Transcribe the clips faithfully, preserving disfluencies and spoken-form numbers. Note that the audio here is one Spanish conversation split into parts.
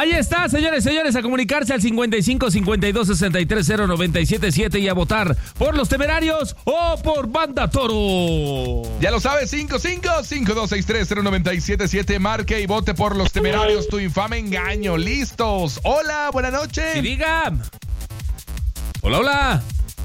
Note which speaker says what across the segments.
Speaker 1: Ahí está, señores, señores, a comunicarse al cincuenta y cinco, cincuenta y dos, sesenta y tres, cero, noventa y siete, siete y a votar por Los Temerarios o por Banda Toro.
Speaker 2: Ya lo sabes, cinco cinco, cinco dos seis tres, cero nueve siete siete, marque y vote por Los Temerarios, tu infame engaño. ¿Listos? Hola, buenas noches.
Speaker 1: Sí, diga. Hola, hola.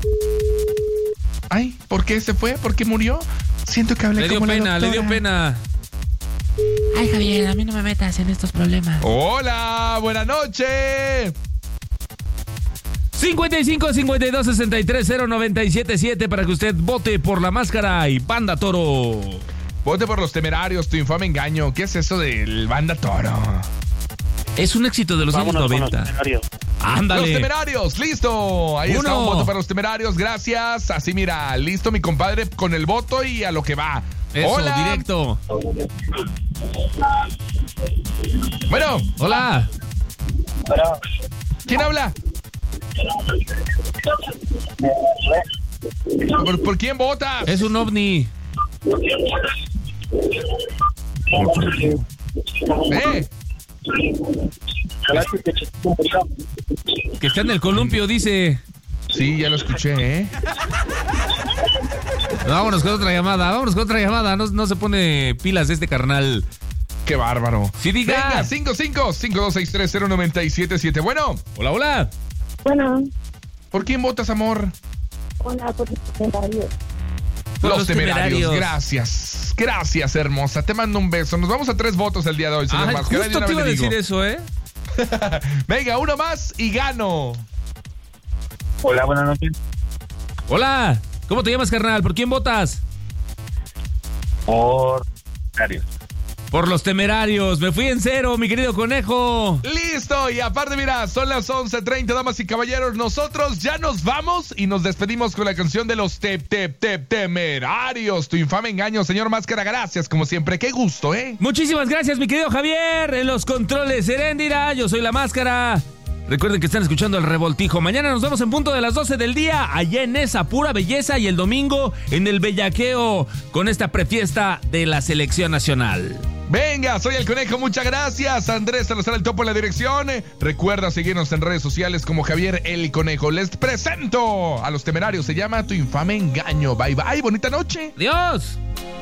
Speaker 2: Ay, ¿por qué se fue? ¿Por qué murió? Siento que hablé
Speaker 1: Le dio
Speaker 2: como
Speaker 1: pena,
Speaker 2: la
Speaker 1: le
Speaker 2: doctora.
Speaker 1: dio pena.
Speaker 3: Ay, Javier, a mí no me metas en estos problemas.
Speaker 2: Hola, buenas noches.
Speaker 1: cincuenta y cinco, cincuenta y dos, sesenta y tres, cero, noventa y siete, siete para que usted vote por La Máscara y Banda Toro.
Speaker 2: Vote por Los Temerarios, tu infame engaño. ¿Qué es eso del Banda Toro?
Speaker 1: Es un éxito de los
Speaker 4: Vámonos
Speaker 1: años
Speaker 4: con Los
Speaker 1: noventa.
Speaker 4: Temerarios.
Speaker 1: Ándale.
Speaker 2: Los Temerarios, listo. Ahí
Speaker 1: Uno.
Speaker 2: está un voto para Los Temerarios, gracias. Así mira, listo mi compadre con el voto y a lo que va.
Speaker 1: Eso,
Speaker 2: Hola.
Speaker 1: directo.
Speaker 2: Bueno,
Speaker 1: Hola.
Speaker 2: ¿quién habla? ¿Por, por quién votas?
Speaker 1: Es un ovni.
Speaker 2: Eh,
Speaker 1: Que está en el columpio, dice.
Speaker 2: sí, ya lo escuché, ¿eh?
Speaker 1: Vámonos con otra llamada, vámonos con otra llamada. No, no se pone pilas este carnal.
Speaker 2: Qué bárbaro.
Speaker 1: Sí, diga.
Speaker 2: Venga, cinco cinco, cinco dos seis tres, cero nueve siete siete. Bueno,
Speaker 1: Hola, hola.
Speaker 5: Bueno,
Speaker 2: ¿por quién votas, amor?
Speaker 5: hola, por los temerarios.
Speaker 1: Por
Speaker 2: Los,
Speaker 1: Los
Speaker 2: temerarios.
Speaker 1: Temerarios.
Speaker 2: Gracias. Gracias, hermosa. Te mando un beso. Nos vamos a tres votos el día de hoy, señor
Speaker 1: Ay,
Speaker 2: Máscara. De
Speaker 1: justo
Speaker 2: una
Speaker 1: te
Speaker 2: vez
Speaker 1: iba a
Speaker 2: le digo.
Speaker 1: decir eso, ¿eh?
Speaker 2: Venga, uno más y gano.
Speaker 4: Hola, buenas noches.
Speaker 1: Hola. ¿Cómo te llamas, carnal? ¿Por quién votas?
Speaker 4: Por Temerarios.
Speaker 1: Por Los Temerarios. Me fui en cero, mi querido conejo.
Speaker 2: Listo, y aparte, mira, son las once treinta, damas y caballeros. Nosotros ya nos vamos y nos despedimos con la canción de Los te, te, te, Temerarios. Tu infame engaño, señor Máscara. Gracias, como siempre. Qué gusto, ¿eh?
Speaker 1: Muchísimas gracias, mi querido Javier. En los controles, Heréndira. Yo soy La Máscara. Recuerden que están escuchando El Revoltijo. Mañana nos vemos en punto de las doce del día, allá en esa pura belleza, y el domingo en el bellaqueo con esta prefiesta de la selección nacional.
Speaker 2: Venga, soy el Conejo, muchas gracias. Andrés Salazar, el topo en la dirección. Recuerda seguirnos en redes sociales como Javier el Conejo. Les presento a Los Temerarios. Se llama Tu infame engaño. Bye, bye. Bonita noche.
Speaker 1: ¡Adiós!